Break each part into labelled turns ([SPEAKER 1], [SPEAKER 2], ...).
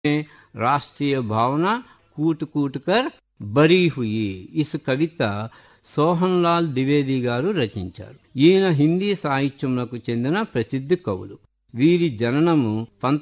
[SPEAKER 1] में राष्ट्रीय भावना कूट कूट कर బరీ హుయి ఇస్ కవిత సోహన్లాల్ ద్వివేది గారు రచించారు. ఈయన హిందీ సాహిత్యములకు చెందిన ప్రసిద్ధ కవులు. వీరి జననము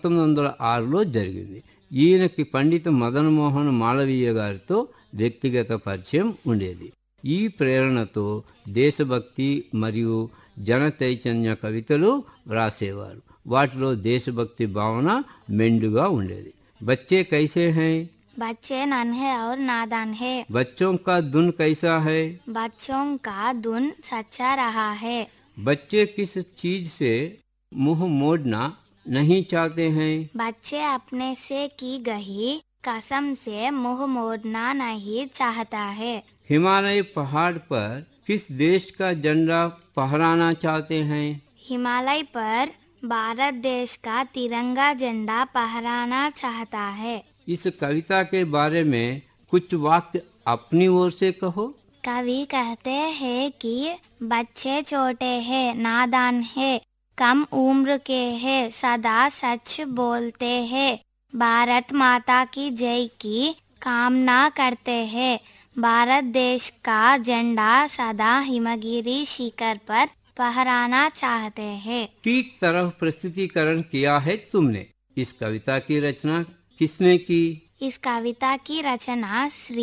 [SPEAKER 1] 1906లో జరిగింది. ఈయనకి పండిత మదన్మోహన్ మాళవీయ గారితో వ్యక్తిగత పరిచయం ఉండేది. ఈ ప్రేరణతో దేశభక్తి మరియు జన చైతన్య కవితలు వ్రాసేవారు. వాటిలో దేశభక్తి భావన మెండుగా ఉండేది. బచ్చే కైసే హై?
[SPEAKER 2] बच्चे नन्हे और नादान है.
[SPEAKER 1] बच्चों का धुन कैसा है?
[SPEAKER 2] बच्चों का धुन सच्चा रहा है.
[SPEAKER 1] बच्चे किस चीज से मुंह मोड़ना नहीं चाहते हैं?
[SPEAKER 2] बच्चे अपने से की गई कसम से मुंह मोड़ना नहीं चाहता है.
[SPEAKER 1] हिमालय पहाड़ पर किस देश का झंडा फहराना चाहते हैं?
[SPEAKER 2] हिमालय पर भारत देश का तिरंगा झंडा फहराना चाहता है.
[SPEAKER 1] इस कविता के बारे में कुछ वाक्य अपनी ओर से कहो.
[SPEAKER 2] कवि कहते हैं कि बच्चे छोटे हैं, नादान है, कम उम्र के हैं, सदा सच बोलते हैं, भारत माता की जय की कामना करते हैं, भारत देश का झंडा सदा हिमगिरी शिखर पर फहराना चाहते हैं.
[SPEAKER 1] ठीक तरह प्रस्तुतिकरण किया है तुमने. इस कविता की रचना किसने की?
[SPEAKER 2] इस कविता की रचना श्री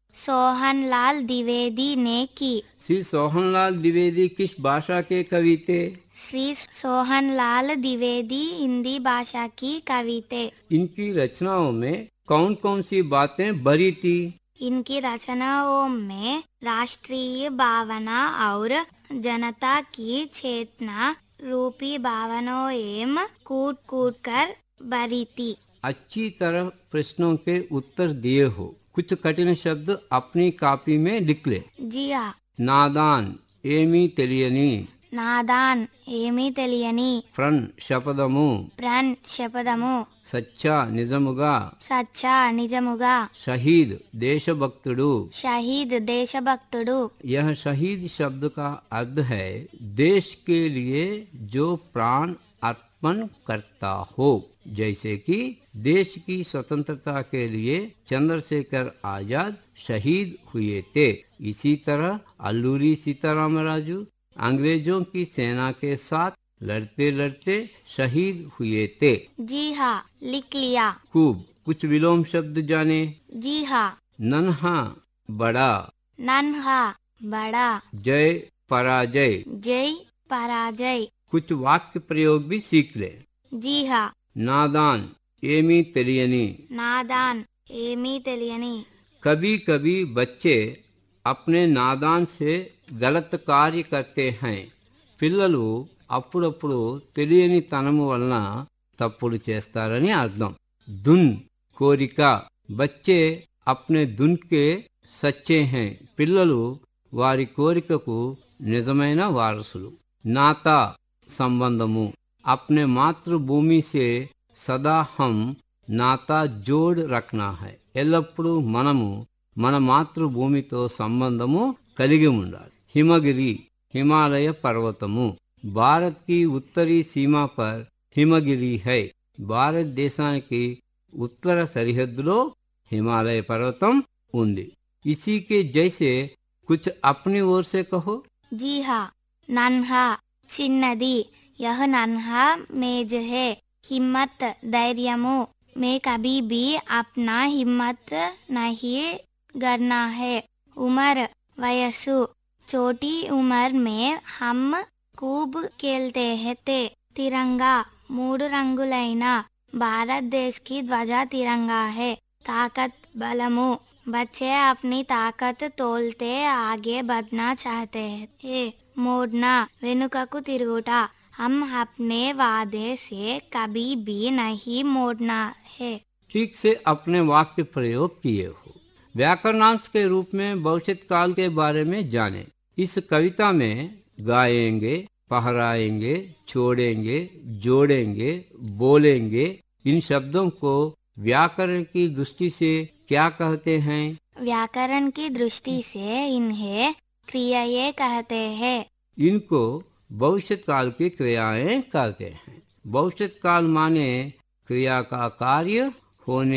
[SPEAKER 2] सोहनलाल द्विवेदी ने की.
[SPEAKER 1] श्री सोहनलाल द्विवेदी किस भाषा के कवि थे?
[SPEAKER 2] श्री सोहनलाल द्विवेदी हिंदी भाषा की कवि थे.
[SPEAKER 1] इनकी रचनाओं में कौन कौन सी बातें भरी थी?
[SPEAKER 2] इनकी रचनाओं में राष्ट्रीय भावना और जनता की चेतना रूपी भावनाएं कूट कूट कर भरी थी.
[SPEAKER 1] अच्छी तरह प्रश्नों के उत्तर दिए हो. कुछ कठिन शब्द अपनी कॉपी में लिख ले.
[SPEAKER 2] जी हाँ.
[SPEAKER 1] नादान ఏమీ తెలియని.
[SPEAKER 2] నాదాన్ ఏమీ తెలియని.
[SPEAKER 1] ఫ్రన్ శపథము.
[SPEAKER 2] ప్రన్ శపథము.
[SPEAKER 1] సచ్చా నిజముగా.
[SPEAKER 2] సచ్చా నిజముగా.
[SPEAKER 1] शहीद देशभक्तुడు.
[SPEAKER 2] शहीद देशभक्तुడు.
[SPEAKER 1] यह शहीद शब्द का अर्थ है देश के लिए जो प्राण अर्पण करता हो. जैसे कि देश की स्वतंत्रता के लिए चंद्रशेखर आजाद शहीद हुए थे, इसी तरह अल्लूरी सीताराम राजू अंग्रेजों की सेना के साथ लड़ते लड़ते शहीद हुए थे.
[SPEAKER 2] जी हाँ, लिख लिया.
[SPEAKER 1] खूब. कुछ विलोम शब्द जाने.
[SPEAKER 2] जी हाँ.
[SPEAKER 1] नन्हा बड़ा.
[SPEAKER 2] नन्हा बड़ा.
[SPEAKER 1] जय पराजय.
[SPEAKER 2] जय पराजय.
[SPEAKER 1] कुछ वाक्य प्रयोग भी सीख ले.
[SPEAKER 2] जी हाँ.
[SPEAKER 1] नादान ఏమీ తెలియని.
[SPEAKER 2] नादान ఏమీ తెలియని.
[SPEAKER 1] कभी कभी बच्चे अपने नादान से गलत कार्य करते हैं. పిల్లలు అప్పుడప్పుడు తెలియని తనము వలన తప్పులు చేస్తారని అర్థం. ధున్ కోరిక. బచ్చే అప్నే ధున్ కే సచ్చే హై. పిల్లలు వారి కోరికకు నిజమైన వారసులు. నాతా సంబంధము. अपने मातृभूमि से सदा हम नाता जोड़ रखना है. ఎల్లప్పుడూ మనము మన మాతృభూమితో సంబంధము కలిగి ఉండాలి. హిమగిరి హిమాలయ పర్వతము. భారత్ की उत्तरी सीमा पर हिमगिरी है. భారతదేశానికి ఉత్తర సరిహద్దులో హిమాలయ పర్వతం ఉంది. इसी के जैसे कुछ अपनी ओर से कहो.
[SPEAKER 2] जी हाँ. नन्हा చిన్నది. यह नन्हा मेज है. हिम्मत धैर्यमु में कभी भी अपना हिम्मत नहीं करना है. उम्र वयस्सु. छोटी उम्र में हम खूब खेलते थे. तिरंगा మూడు రంగులైన భారతదేశ की ध्वजा तिरंगा है. ताकत बलमु. बच्चे अपनी ताकत तोलते आगे बढ़ना चाहते हैं. मोड़ना వెనుకకు తిరుగుట. हम अपने वादे से कभी भी नहीं मोड़ना है.
[SPEAKER 1] ठीक से अपने वाक्य प्रयोग किए हो. व्याकरणांश के रूप में भविष्य काल के बारे में जाने. इस कविता में गाएंगे, फहराएंगे, छोड़ेंगे, जोड़ेंगे, बोलेंगे इन शब्दों को व्याकरण की दृष्टि से क्या कहते हैं?
[SPEAKER 2] व्याकरण की दृष्टि से इन्हें क्रियाएं कहते हैं.
[SPEAKER 1] इनको भविष्य काल की क्रियाएं कहते हैं. भविष्य काल माने क्रिया का कार्य होने